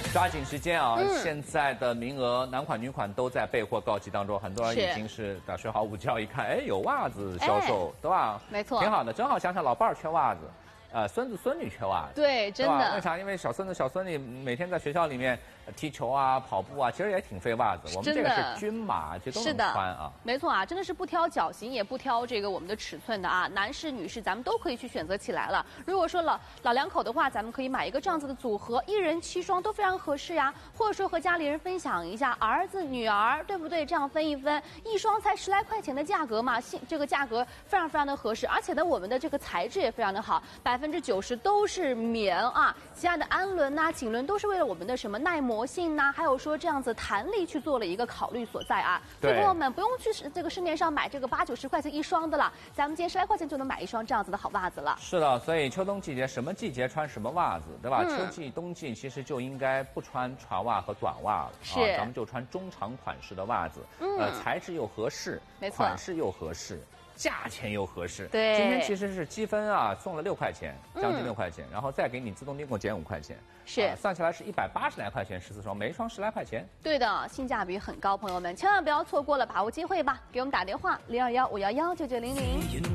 抓紧时间啊！现在的名额，男款、女款都在备货告急当中，很多人已经是打睡好午觉，一看，哎，有袜子销售，对吧？ 没错， 挺好的。正好想想老伴儿缺袜子。孙子孙女缺袜子， 对，真的。 为啥？因为小孙子小孙女每天在学校里面踢球啊、跑步啊，其实也挺费袜子。我们这个是均码，这都能穿啊。 没错啊，真的是不挑脚型，也不挑这个我们的尺寸的啊，男士、女士咱们都可以去选择起来了。如果说老两口的话，咱们可以买一个这样子的组合，一人7双都非常合适呀。或者说和家里人分享一下，儿子、女儿，对不对？这样分一分，一双才10来块钱的价格嘛，这个价格非常非常的合适，而且呢，我们的这个材质也非常的好，90%都是棉啊，其他的氨纶呐、锦纶都是为了我们的什么耐磨性呐、还有说这样子弹力去做了一个考虑所在啊。所以朋友们不用去这个市面上买这个80、90块钱一双的了，咱们今天10来块钱就能买一双这样子的好袜子了。 是的，所以秋冬季节什么季节穿什么袜子，对吧？秋季、冬季其实就应该不穿长袜和短袜了， 是， 咱们就穿中长款式的袜子，材质又合适， 没错， 款式又合适。价钱又合适， 对， 今天其实是积分啊，送了6块钱，将近6块钱，然后再给你自动订购减5块钱， 是， 算下来是180来块钱14双，每一双10来块钱。 对的，性价比很高，朋友们千万不要错过了，把握机会吧！给我们打电话0215119900。